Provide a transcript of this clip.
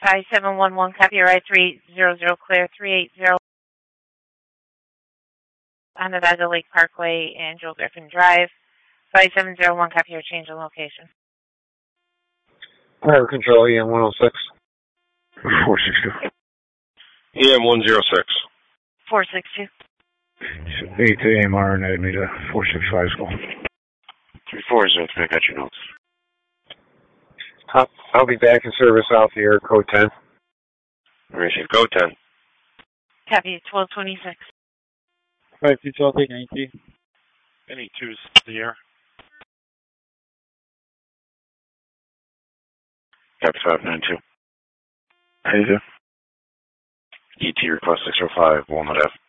5711, copyright 300, clear 380. On the Vega Lake Parkway and Joel Griffin Drive. 5701, copy or change in location. Fire control, EM 106. 462. EM 106. 462. 8 to AMR and add me to 465 school. 340, I got your notes. I'll be back in service out here, code 10. Appreciate it. Go 10. Copy 1226. 5212, take any Any 2s here? Copy 592. How you do? ET request 605, Walnut Ave.